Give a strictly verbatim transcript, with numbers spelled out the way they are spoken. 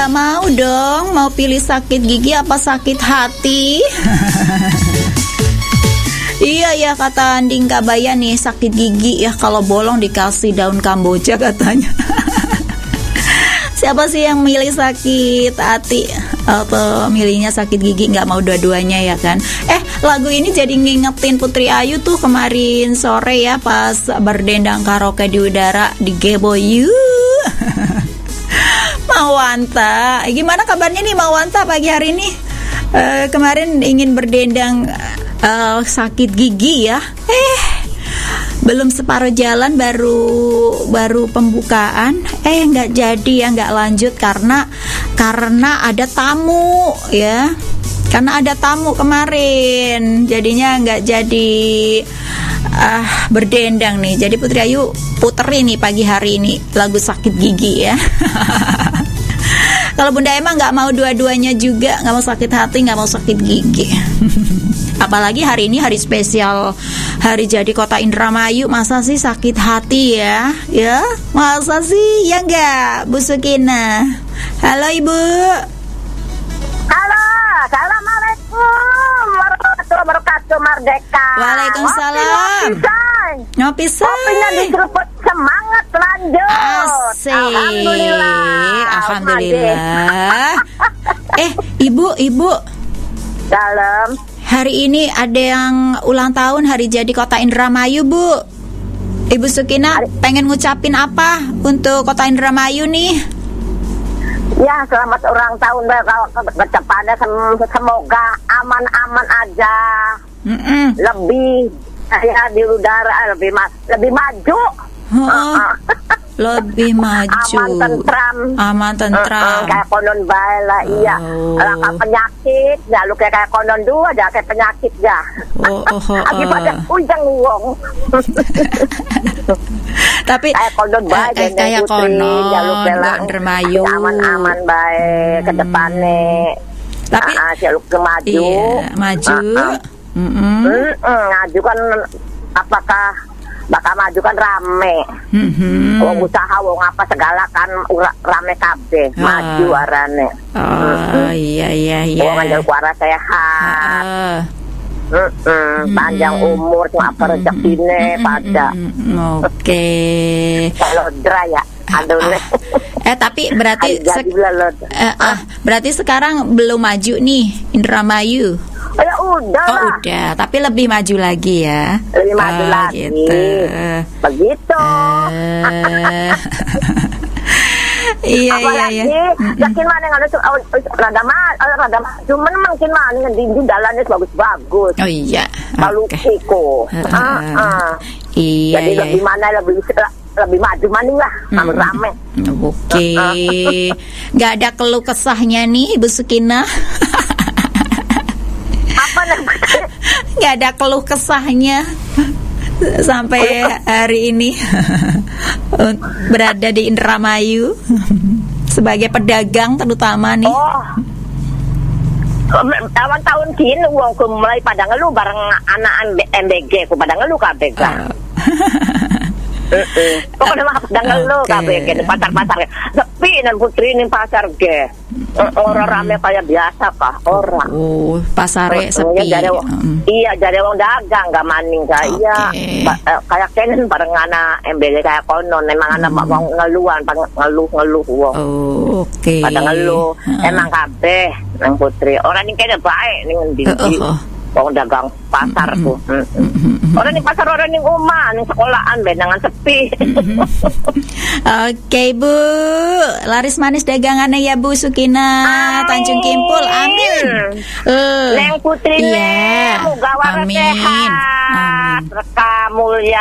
nggak mau dong. Mau pilih sakit gigi apa sakit hati? Iya ya, kata Anding Kabaya nih, sakit gigi ya kalau bolong dikasih daun kamboja katanya. Siapa sih yang milih sakit hati atau milihnya sakit gigi, nggak mau dua-duanya ya kan? Eh, lagu ini jadi ngingetin Putri Ayu tuh kemarin sore ya pas berdendang karaoke di udara di Geboyu. Mawanta, gimana kabarnya nih Mawanta pagi hari ini? Uh, kemarin ingin berdendang uh, sakit gigi ya. Eh, belum separuh jalan baru baru pembukaan, eh nggak jadi ya, nggak lanjut karena karena ada tamu ya, karena ada tamu kemarin, jadinya nggak jadi uh, berdendang nih. Jadi Putri Ayu puterin nih pagi hari ini lagu sakit gigi ya. Kalau Bunda emang nggak mau dua-duanya juga, nggak mau sakit hati, nggak mau sakit gigi. Apalagi hari ini hari spesial, hari jadi Kota Indramayu, masa sih sakit hati ya? Ya, masa sih? Ya enggak, Bu Sukina. Halo Ibu. Halo, assalamualaikum warahmatullahi wabarakatuh, Merdeka. Waalaikumsalam. Ngopi say. Kopinya diseruput semangat lanjut. Asik. Alhamdulillah. Alhamdulillah. Eh, Ibu, Ibu. Dalam. Hari ini ada yang ulang tahun hari jadi Kota Indramayu, Bu. Ibu Sukina hari... pengen ngucapin apa untuk Kota Indramayu nih? Ya, selamat ulang tahun kedepannya, semoga aman-aman aja. Mm-mm. Lebih ya di udara lebih ma- lebih maju. Oh, lebih maju. Aman tentram. Aman tentram. Uh-uh, kayak konon bae lah, oh. Iya. Laka penyakit, ya lu kayak kayak konon dua aja kayak penyakit ya. Oh, oh, oh. Akibatnya ujang wong. Tapi kayak konon bae, eh, kayak konon enggak Indramayu. Aman-aman bae ke depannya. Tapi uh, uh, lu ke maju. Iya, maju. Uh-uh. Mm-hmm. Mm-mm, maju kan apakah bakal maju kan rame. Mm-hmm. Wong usaha wong apa segala kan rame kabeh, oh. Maju arane. Oh, mm-hmm. Iya iya iya. Wong nganjel kuara sehat. Uh. Mm-mm, panjang mm-hmm. umur cuma apa rezekine mm-hmm. pada. Oke. Okay. Kalau dry ya. Aduh. Ah, ah. Eh tapi berarti sek- eh, ah, berarti sekarang belum maju nih Indramayu. Oh, ya udah. Oh udah, tapi lebih maju lagi ya. Lebih oh, maju lagi. Gitu. Begitu. Uh, iya iya iya. Yakin mana yang ada rada maju, rada maju, cuman makin mana yang di jalannya bagus-bagus. Oh iya. Kalau kiko. Iya. Jadi iya, lebih mana lebih lebih maju maning lah, hmm. rame. Oke. Okay. Gak ada keluh kesahnya nih Ibu Sukina. Apa namanya? Gak ada keluh kesahnya sampai hari ini berada di Indramayu sebagai pedagang terutama nih. Oh. Awan tahun kini uang ku mulai pada ngeluh bareng anak M B G ku pada ngeluh kabeh kan. Heeh. Pokoknya mah pada ngeluh kabeh ke pasar-pasar. Sepi nan Putri ning pasar ge. Orang rame kayak biasa kah? Orang. Oh, pasare sepi. Jare, mm. Iya, jadi wong dagang gak maning kaya. Okay. Ba- kayak kenen bareng anak M B G kayak konon emang anak mm. wong ngeluhan, ngeluh-ngeluh wong. Oh, oke. Okay. Pada ngeluh. Uh. Emang kabeh nang Putri. Orang ning kene bae ning ndi. Uh, uh. Wong dagang pasar mm-hmm. tuh. Mm-hmm. Mm-hmm. Orang ning pasar, orang ning omah, ning sekolahan benangan sepi. Mm-hmm. Oke, okay, Bu. Laris manis dagangannya ya Bu Sukina. Amin. Tanjung Kimpul. Amin. Uh. Neng Putri yeah. Muga waras sehat. Rekam mulia.